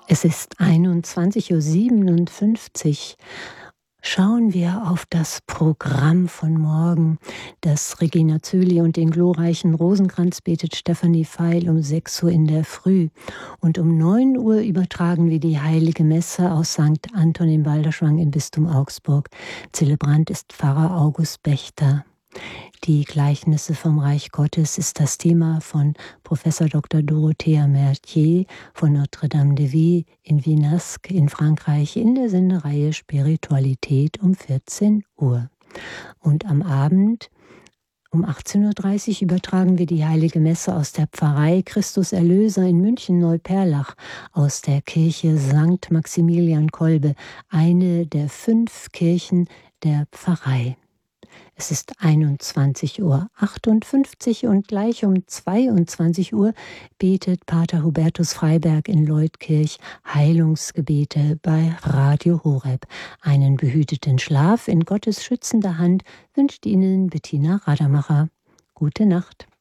Es ist 21:57 Uhr. Schauen wir auf das Programm von morgen, das Regina Zöli und den glorreichen Rosenkranz betet Stefanie Feil um 6 Uhr in der Früh. Und um 9 Uhr übertragen wir die Heilige Messe aus St. Anton im Balderschwang im Bistum Augsburg. Zelebrant ist Pfarrer August Bechter. Die Gleichnisse vom Reich Gottes ist das Thema von Professor Dr. Dorothea Mertier von Notre-Dame de Vie in Vinasque in Frankreich in der Sendereihe Spiritualität um 14 Uhr. Und am Abend um 18:30 Uhr übertragen wir die Heilige Messe aus der Pfarrei Christus Erlöser in München-Neuperlach aus der Kirche St. Maximilian Kolbe, eine der 5 Kirchen der Pfarrei. Es ist 21:58 Uhr und gleich um 22 Uhr betet Pater Hubertus Freiberg in Leutkirch Heilungsgebete bei Radio Horeb. Einen behüteten Schlaf in Gottes schützender Hand wünscht Ihnen Bettina Rademacher. Gute Nacht.